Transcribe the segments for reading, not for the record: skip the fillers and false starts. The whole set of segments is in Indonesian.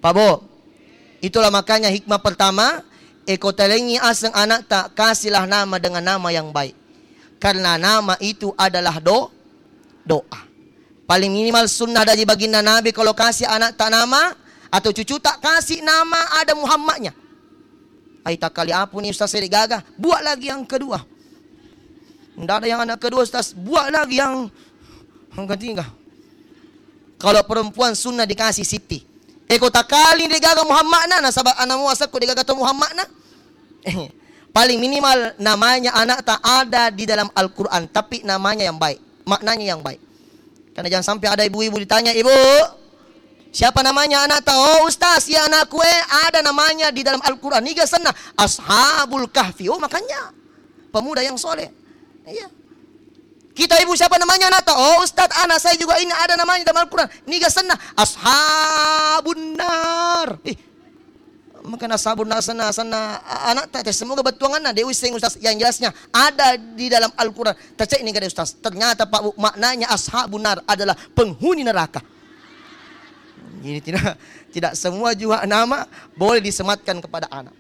Pabo, itulah makanya hikmah pertama, ekotelengi aseng anak tak kasihlah nama dengan nama yang baik. Karena nama itu adalah doa. Paling minimal sunnah dari baginda Nabi kalau kasih anak tak nama atau cucu tak kasih nama ada Muhammadnya. Ay tak kali apa nih Ustaz saya gagah, buat lagi yang kedua. Tidak ada yang anak kedua Ustaz, buat lagi yang ketiga. Kalau perempuan sunnah dikasih Siti. Eko tak kali dia gagah Muhammadna, nasabah anak muasakku dia gagah Muhammadna. Paling minimal namanya anak tak ada di dalam Al-Quran, tapi namanya yang baik, maknanya yang baik. Karena jangan sampai ada ibu-ibu ditanya, ibu, siapa namanya anak tak? Oh Ustaz, ya anakku ada namanya di dalam Al-Quran. Niga sana, Ashabul Kahfi. Oh makanya, pemuda yang soleh. Iya. Kita ibu siapa namanya anak tak? Oh Ustaz, anak saya juga ini ada namanya dalam Al-Quran. Niga sana, Ashabun Nar. Maka ashabun nar sana anak tak semoga betuangan dewi sing Ustaz yang jelasnya ada di dalam Al-Qur'an. Tercek ini kada Ustaz. Ternyata Pak maknanya ashabun nar adalah penghuni neraka. Ini tidak semua juga nama boleh disematkan kepada anak.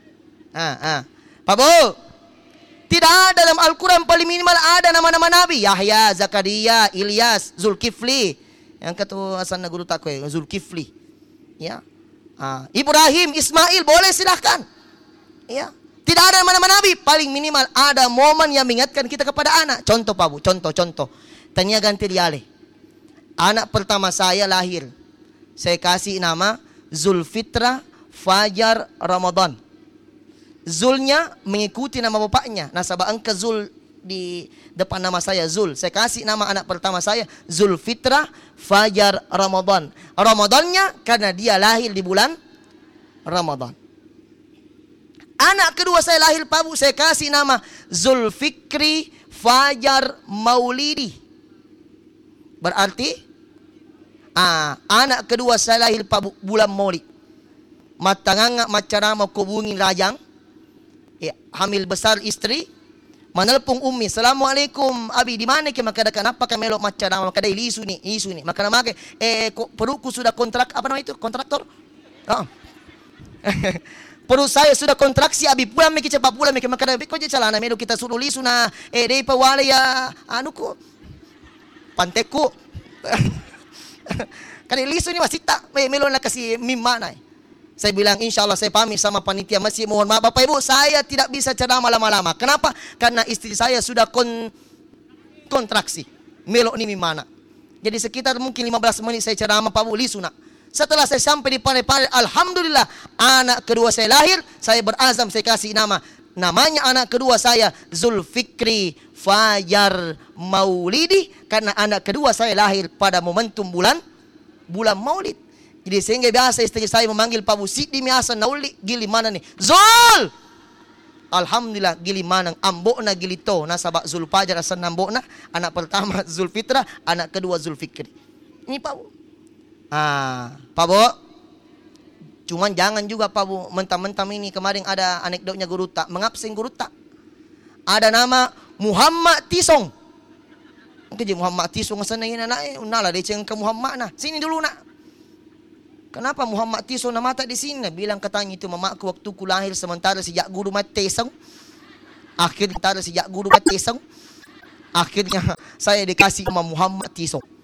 Pak Bu, tidak ada dalam Al-Qur'an paling minimal ada nama-nama nabi, Yahya, Zakaria, Ilyas, Zulkifli. Yang kata asal guru takwe Zulkifli. Ya. Ibrahim, Ismail boleh silahkan. Ya. Tidak ada nama-nama nabi, paling minimal ada momen yang mengingatkan kita kepada anak. Contoh Pak Bu, contoh. Tanya ganti dialih. Anak pertama saya lahir, saya kasih nama Zulfitra Fajar Ramadan. Zulnya mengikuti nama bapaknya. Nasabah angka Zul di depan nama saya Zul. Saya kasih nama anak pertama saya Zulfitra Fajar Ramadan. Ramadannya karena dia lahir di bulan Ramadan. Anak kedua saya lahir Pak Bu, saya kasih nama Zulfikri Fajar Maulidi. Berarti anak kedua saya lahir Pak Bu, bulan Maulid. Matanganga macarama kubungin rajang. Hamil besar istri. Manelpong umi, Assalamualaikum, abi di mana ke maka kenapa kami melok macarama maka dai isu ni. Maka nama ke perutku sudah kontrak apa nama itu? Kontraktor? Perut saya sudah kontraksi abi pulang meki cepat pulang meki maka ko je calana melo kita suruh lisu na dei pawale ya anuku panteku. Kan lisu ni masih tak melo na kasi mimana. Saya bilang insya Allah saya pamit sama panitia masjid, mohon maaf Bapak Ibu saya tidak bisa ceramah lama-lama. Kenapa? Karena istri saya sudah kontraksi. Melok ni mimana. Jadi sekitar mungkin 15 menit saya ceramah Pak Bu lisuna. Setelah saya sampai di Panai-Panai, alhamdulillah anak kedua saya lahir, saya berazam saya kasih nama. Namanya anak kedua saya Zulfikri Fajar Maulidi karena anak kedua saya lahir pada momentum bulan Maulid. Jadi sehingga biasa istri saya memanggil Pak Bu Sidi miasa nauli gili mana nih Zul. Alhamdulillah gili mana ambokna gili to nasabak Zul Fajar asan ambokna anak pertama Zulfitra anak kedua Zulfikri. Ini Pak Bu. Pak Bu. Cuman jangan juga Pak Bu mentang-mentang ini kemarin ada anekdotnya guru tak mengabsen guru tak. Ada nama Muhammad Tisong. Mungkin Muhammad Tisong asan ini anak unala deceng ke Muhammad nah. Sini dulu nak. Kenapa Muhammad Tiso nama tak di sini? Bilang katanya itu mamaku waktu ku lahir sementara sejak guru matesang. Akhirnya sejak guru matesang. Akhirnya saya dikasih nama Muhammad Tiso.